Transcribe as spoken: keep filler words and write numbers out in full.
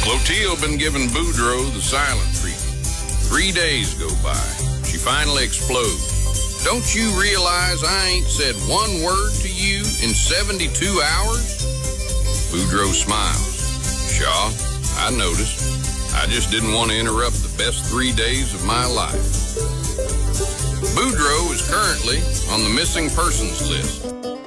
Clotilde been giving Boudreaux the silent treatment. Three days go by. She finally explodes. Don't you realize I ain't said one word to you in seventy-two hours? Boudreaux smiles. Shaw, I noticed. I just didn't want to interrupt the best three days of my life. Boudreaux is currently on the missing persons list.